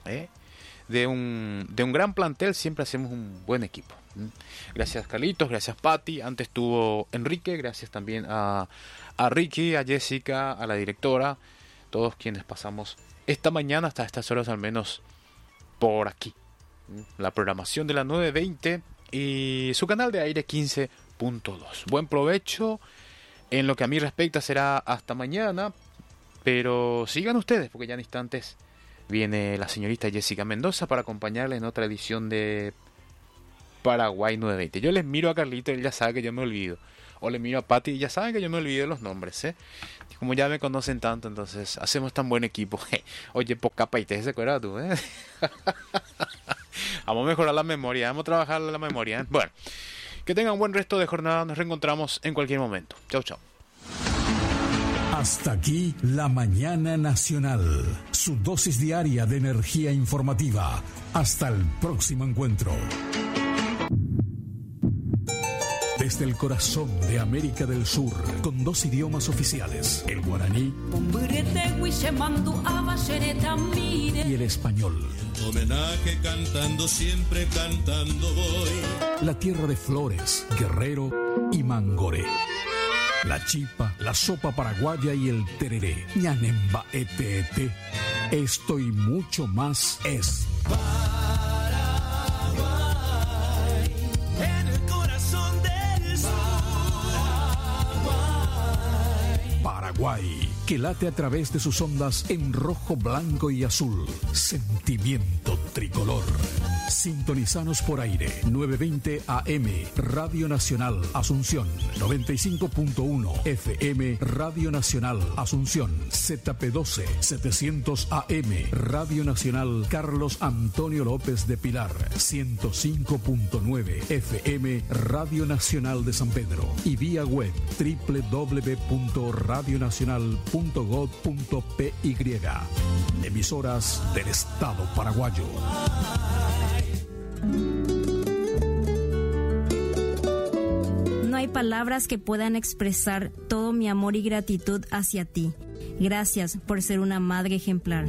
de un gran plantel. Siempre hacemos un buen equipo. Gracias, Carlitos, gracias, Pati. Antes estuvo Enrique, gracias también a Ricky, a Jessica, a la directora, todos quienes pasamos esta mañana hasta estas horas al menos por aquí. La programación de la 920 y su canal de aire 15.2. Buen provecho. En lo que a mí respecta será hasta mañana, pero sigan ustedes, porque ya en instantes viene la señorita Jessica Mendoza para acompañarle en otra edición de Paraguay 920. Yo les miro a Carlito y él ya sabe que yo me olvido. O le miro a Pati y ya saben que yo me olvido de los nombres, ¿eh? Como ya me conocen tanto, entonces hacemos tan buen equipo. Oye, poca paite, ¿se acuerdas tú, eh? Vamos a mejorar la memoria, vamos a trabajar la memoria, ¿eh? Bueno, que tengan un buen resto de jornada. Nos reencontramos en cualquier momento. Chau, chau. Hasta aquí la Mañana Nacional, su dosis diaria de energía informativa. Hasta el próximo encuentro. Desde el corazón de América del Sur, con 2 idiomas oficiales, el guaraní y el español. Homenaje cantando, siempre cantando voy. La tierra de Flores, Guerrero y Mangoré. La chipa, la sopa paraguaya y el tereré. Ñanemba ete. Esto y mucho más es Paraguay, en el corazón del sur. Paraguay, que late a través de sus ondas en rojo, blanco y azul. Sentimiento tricolor. Sintonizanos por aire, 920 AM, Radio Nacional Asunción, 95.1 FM, Radio Nacional Asunción, ZP12, 700 AM, Radio Nacional Carlos Antonio López de Pilar, 105.9 FM, Radio Nacional de San Pedro, y vía web www.radionacional.gov.py. Emisoras del Estado paraguayo. No hay palabras que puedan expresar todo mi amor y gratitud hacia ti. Gracias por ser una madre ejemplar.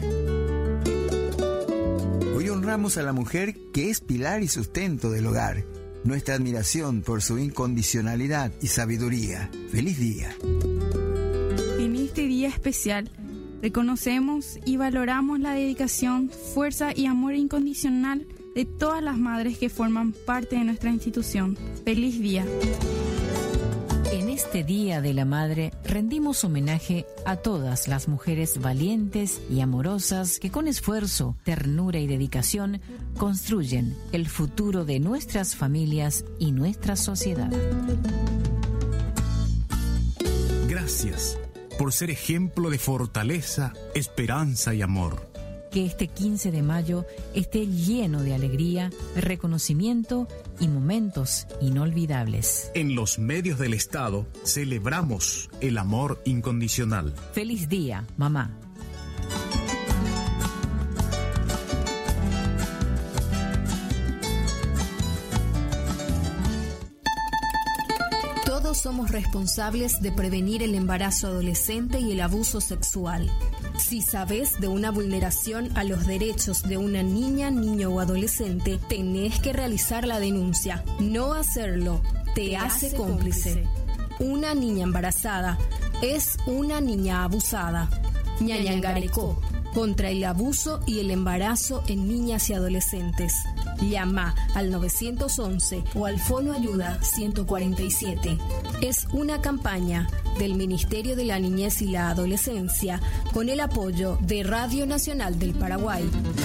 Hoy honramos a la mujer que es pilar y sustento del hogar. Nuestra admiración por su incondicionalidad y sabiduría. ¡Feliz día! En este día especial, reconocemos y valoramos la dedicación, fuerza y amor incondicional de todas las madres que forman parte de nuestra institución. ¡Feliz día! En este Día de la Madre rendimos homenaje a todas las mujeres valientes y amorosas que con esfuerzo, ternura y dedicación construyen el futuro de nuestras familias y nuestra sociedad. Gracias por ser ejemplo de fortaleza, esperanza y amor. Que este 15 de mayo esté lleno de alegría, reconocimiento y momentos inolvidables. En los medios del Estado celebramos el amor incondicional. ¡Feliz día, mamá! Todos somos responsables de prevenir el embarazo adolescente y el abuso sexual. Si sabes de una vulneración a los derechos de una niña, niño o adolescente, tenés que realizar la denuncia. No hacerlo te hace cómplice. Una niña embarazada es una niña abusada. Ñañangarecó, contra el abuso y el embarazo en niñas y adolescentes. Llama al 911 o al Fono Ayuda 147. Es una campaña del Ministerio de la Niñez y la Adolescencia con el apoyo de Radio Nacional del Paraguay.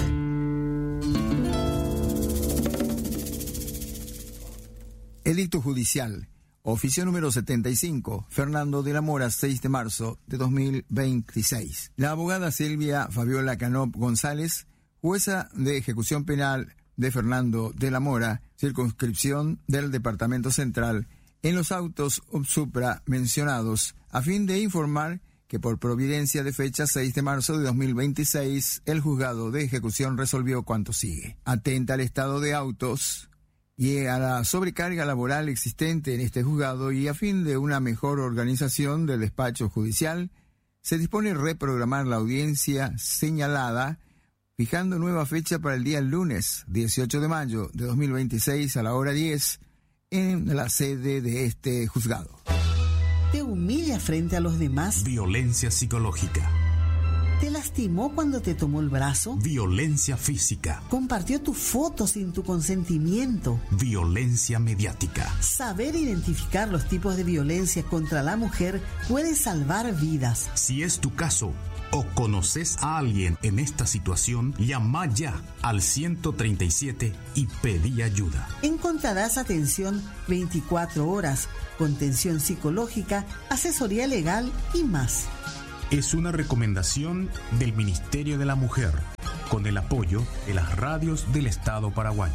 Edicto judicial. Oficio número 75, Fernando de la Mora, 6 de marzo de 2026. La abogada Silvia Fabiola Canop González, jueza de ejecución penal de Fernando de la Mora, circunscripción del Departamento Central, en los autos supra mencionados, a fin de informar que por providencia de fecha 6 de marzo de 2026, el juzgado de ejecución resolvió cuanto sigue. Atenta al estado de autos y a la sobrecarga laboral existente en este juzgado y a fin de una mejor organización del despacho judicial, se dispone reprogramar la audiencia señalada, fijando nueva fecha para el día lunes 18 de mayo de 2026 a la hora 10 en la sede de este juzgado. ¿Te humilla frente a los demás? Violencia psicológica. ¿Te lastimó cuando te tomó el brazo? Violencia física. ¿Compartió tu foto sin tu consentimiento? Violencia mediática. Saber identificar los tipos de violencia contra la mujer puede salvar vidas. Si es tu caso, o conoces a alguien en esta situación, llama ya al 137 y pedí ayuda. Encontrarás atención 24 horas, contención psicológica, asesoría legal y más. Es una recomendación del Ministerio de la Mujer, con el apoyo de las radios del Estado paraguayo.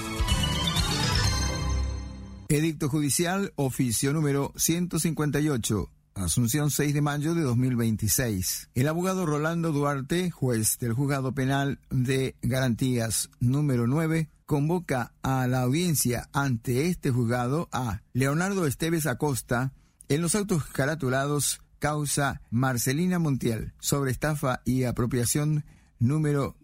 Edicto judicial, oficio número 158, Asunción 6 de mayo de 2026. El abogado Rolando Duarte, juez del Juzgado Penal de Garantías número 9, convoca a la audiencia ante este juzgado a Leonardo Esteves Acosta en los autos caratulados causa Marcelina Montiel sobre estafa y apropiación número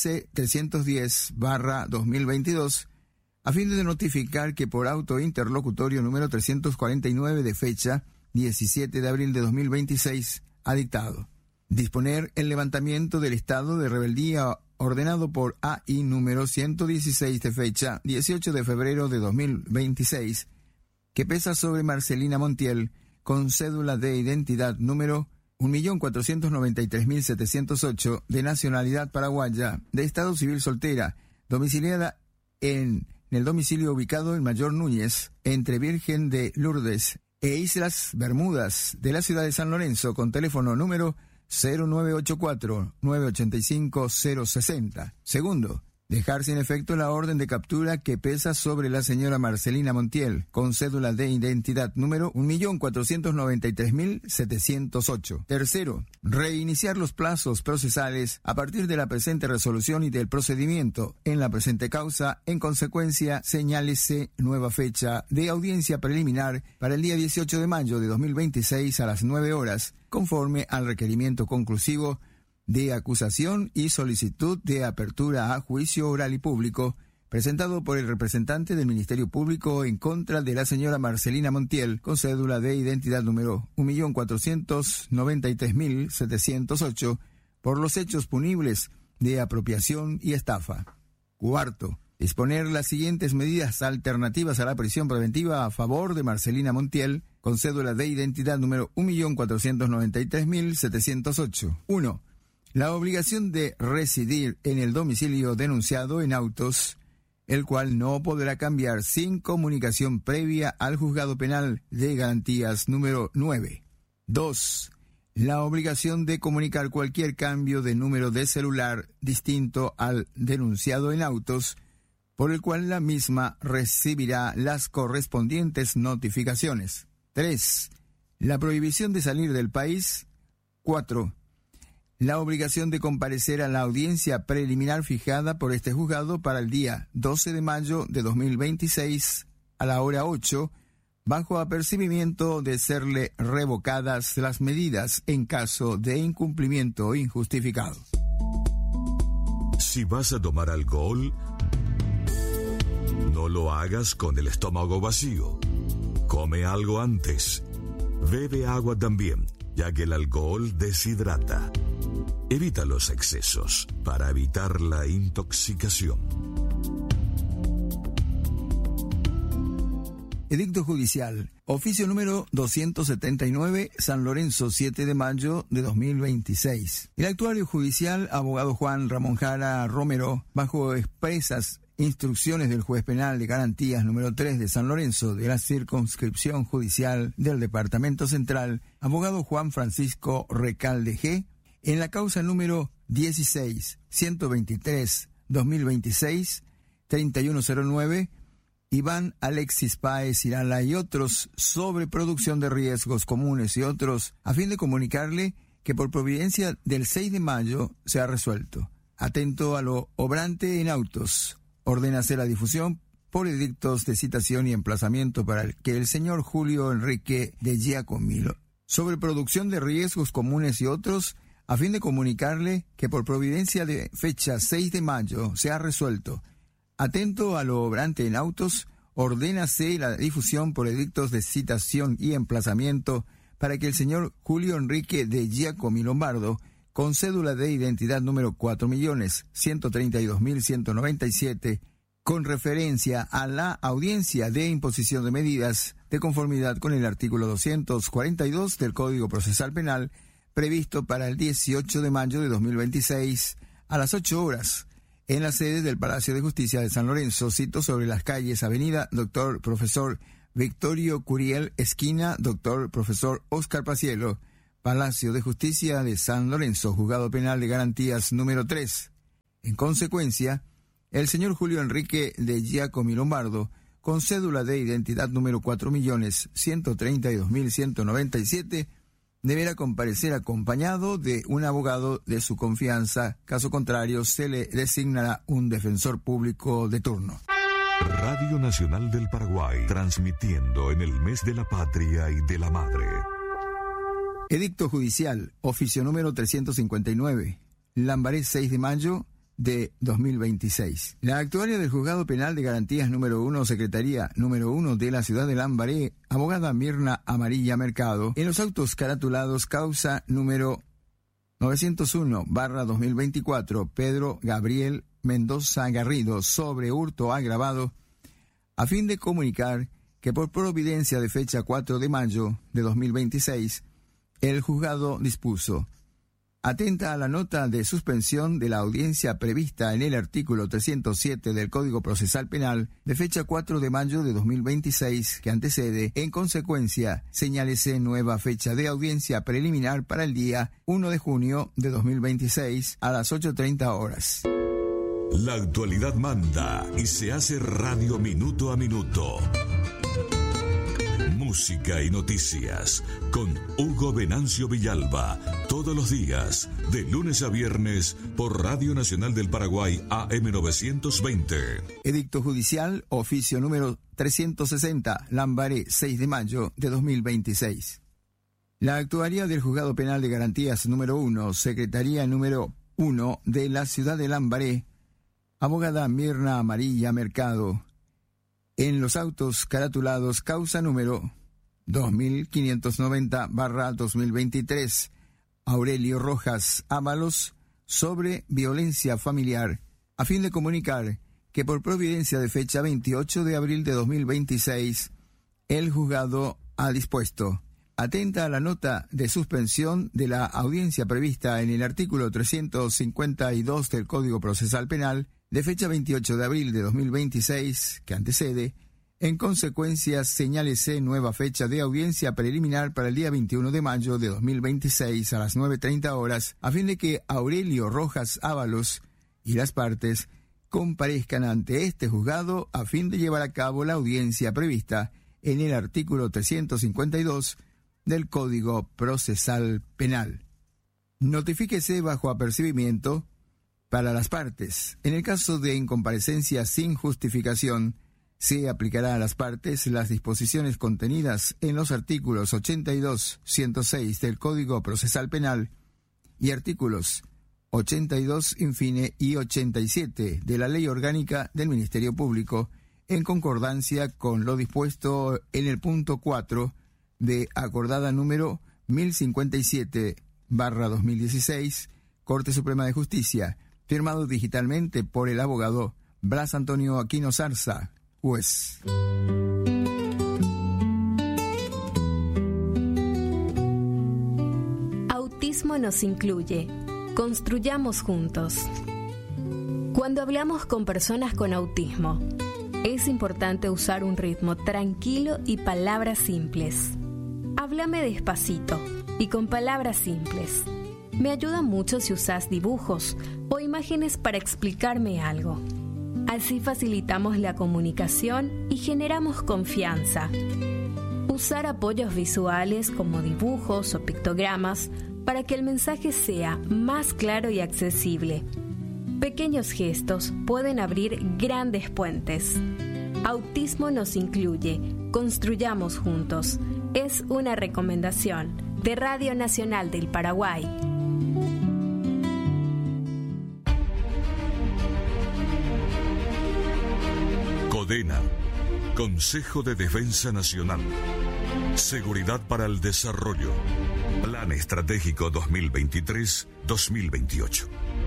15310/2022, a fin de notificar que por auto interlocutorio número 349 de fecha 17 de abril de 2026 ha dictado disponer el levantamiento del estado de rebeldía ordenado por AI número 116 de fecha 18 de febrero de 2026, que pesa sobre Marcelina Montiel con cédula de identidad número 1.493.708, de nacionalidad paraguaya, de estado civil soltera, domiciliada en el domicilio ubicado en Mayor Núñez, entre Virgen de Lourdes e Islas Bermudas de la ciudad de San Lorenzo, con teléfono número 0984-985-060. Segundo, dejar sin efecto la orden de captura que pesa sobre la señora Marcelina Montiel, con cédula de identidad número 1.493.708. Tercero, reiniciar los plazos procesales a partir de la presente resolución y del procedimiento en la presente causa. En consecuencia, señálese nueva fecha de audiencia preliminar para el día 18 de mayo de 2026 a las 9 horas, conforme al requerimiento conclusivo de acusación y solicitud de apertura a juicio oral y público presentado por el representante del Ministerio Público en contra de la señora Marcelina Montiel, con cédula de identidad número 1.493.708, por los hechos punibles de apropiación y estafa. Cuarto, disponer las siguientes medidas alternativas a la prisión preventiva a favor de Marcelina Montiel, con cédula de identidad número 1.493.708. 1. La obligación de residir en el domicilio denunciado en autos, el cual no podrá cambiar sin comunicación previa al Juzgado Penal de Garantías número 9. 2. La obligación de comunicar cualquier cambio de número de celular distinto al denunciado en autos, por el cual la misma recibirá las correspondientes notificaciones. 3. La prohibición de salir del país. 4. La obligación de comparecer a la audiencia preliminar fijada por este juzgado para el día 12 de mayo de 2026 a la hora 8, bajo apercibimiento de serle revocadas las medidas en caso de incumplimiento injustificado. Si vas a tomar alcohol, no lo hagas con el estómago vacío. Come algo antes. Bebe agua también, ya que el alcohol deshidrata. Evita los excesos para evitar la intoxicación. Edicto judicial, oficio número 279, San Lorenzo, 7 de mayo de 2026. El actuario judicial, abogado Juan Ramón Jara Romero, bajo expresas instrucciones del juez penal de Garantías número 3 de San Lorenzo de la circunscripción judicial del Departamento Central, abogado Juan Francisco Recalde G., en la causa número 16-123-2026, 3109, Iván Alexis Páez Irala y otros, sobre producción de riesgos comunes y otros, a fin de comunicarle que por providencia del 6 de mayo se ha resuelto. Atento a lo obrante en autos, ordénase la difusión por edictos de citación y emplazamiento para que el señor Julio Enrique de Giacomilo, sobre producción de riesgos comunes y otros, a fin de comunicarle que por providencia de fecha 6 de mayo se ha resuelto. Atento a lo obrante en autos, ordénase la difusión por edictos de citación y emplazamiento para que el señor Julio Enrique de Giacomi Lombardo, con cédula de identidad número 4.132.197, con referencia a la audiencia de imposición de medidas de conformidad con el artículo 242 del Código Procesal Penal, previsto para el 18 de mayo de 2026 a las 8 horas en la sede del Palacio de Justicia de San Lorenzo, cito sobre las calles Avenida Dr. Profesor Victorio Curiel, esquina Dr. Profesor Oscar Pacielo, Palacio de Justicia de San Lorenzo, Juzgado Penal de Garantías número 3. En consecuencia, el señor Julio Enrique de Giacomi Lombardo, con cédula de identidad número 4.132.197, deberá comparecer acompañado de un abogado de su confianza. Caso contrario, se le designará un defensor público de turno. Radio Nacional del Paraguay, transmitiendo en el mes de la patria y de la madre. Edicto judicial, oficio número 359, Lambaré, 6 de mayo de 2026. La actuaria del Juzgado Penal de Garantías número 1, Secretaría número 1 de la ciudad de Lambaré, abogada Mirna Amarilla Mercado, en los autos caratulados causa número 901/2024, Pedro Gabriel Mendoza Garrido, sobre hurto agravado, a fin de comunicar que por providencia de fecha 4 de mayo de 2026, el juzgado dispuso: atenta a la nota de suspensión de la audiencia prevista en el artículo 307 del Código Procesal Penal de fecha 4 de mayo de 2026 que antecede. En consecuencia, señálese nueva fecha de audiencia preliminar para el día 1 de junio de 2026 a las 8:30 horas. La actualidad manda y se hace radio minuto a minuto. Música y noticias con Hugo Venancio Villalba, todos los días, de lunes a viernes, por Radio Nacional del Paraguay AM 920. Edicto judicial, oficio número 360, Lambaré, 6 de mayo de 2026. La actuaria del Juzgado Penal de Garantías número 1, Secretaría número 1 de la ciudad de Lambaré, abogada Mirna Amarilla Mercado, en los autos caratulados causa número 2590/2023, Aurelio Rojas Ábalos, sobre violencia familiar, a fin de comunicar que por providencia de fecha 28 de abril de 2026, el juzgado ha dispuesto: atenta a la nota de suspensión de la audiencia prevista en el artículo 352 del Código Procesal Penal de fecha 28 de abril de 2026 que antecede. En consecuencia, señálese nueva fecha de audiencia preliminar para el día 21 de mayo de 2026 a las 9:30 horas, a fin de que Aurelio Rojas Ábalos y las partes comparezcan ante este juzgado a fin de llevar a cabo la audiencia prevista en el artículo 352 del Código Procesal Penal. Notifíquese bajo apercibimiento para las partes. En el caso de incomparecencia sin justificación, se aplicará a las partes las disposiciones contenidas en los artículos 82, 106 del Código Procesal Penal y artículos 82 infine y 87 de la Ley Orgánica del Ministerio Público, en concordancia con lo dispuesto en el punto 4 de acordada número 1057/2016, Corte Suprema de Justicia, firmado digitalmente por el abogado Blas Antonio Aquino Zarza, juez. Autismo nos incluye. Construyamos juntos. Cuando hablamos con personas con autismo, es importante usar un ritmo tranquilo y palabras simples. Háblame despacito y con palabras simples. Me ayuda mucho si usas dibujos o imágenes para explicarme algo. Así facilitamos la comunicación y generamos confianza. Usar apoyos visuales como dibujos o pictogramas para que el mensaje sea más claro y accesible. Pequeños gestos pueden abrir grandes puentes. Autismo nos incluye. Construyamos juntos. Es una recomendación de Radio Nacional del Paraguay. CODENA, Consejo de Defensa Nacional. Seguridad para el Desarrollo. Plan Estratégico 2023-2028.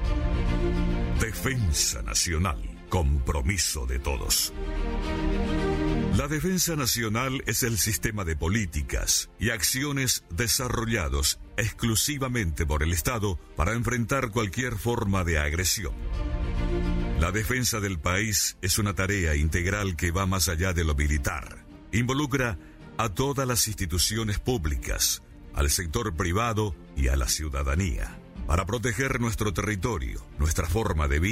Defensa Nacional. Compromiso de todos. La defensa nacional es el sistema de políticas y acciones desarrollados exclusivamente por el Estado para enfrentar cualquier forma de agresión. La defensa del país es una tarea integral que va más allá de lo militar. Involucra a todas las instituciones públicas, al sector privado y a la ciudadanía, para proteger nuestro territorio, nuestra forma de vida